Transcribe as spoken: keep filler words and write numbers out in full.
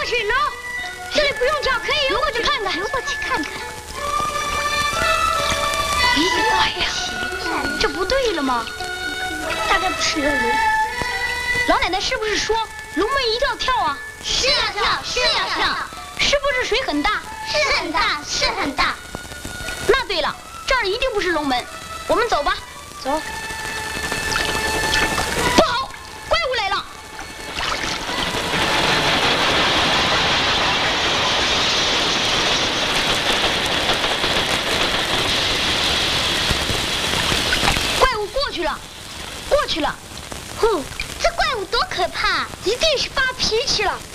去喽！这里不用跳，可以游过去看看。游过去看看。咦，妈呀！这不对了吗？大概不是龙。老奶奶是不是说龙门一定要跳啊？ 是要跳，是要跳。 是不是水很大？ 是很大，是很大。 那对了，这儿一定不是龙门。我们走吧。走。不好，怪物来了！怪物过去了，过去了。 呼，这怪物多可怕！ 一定是发脾气了。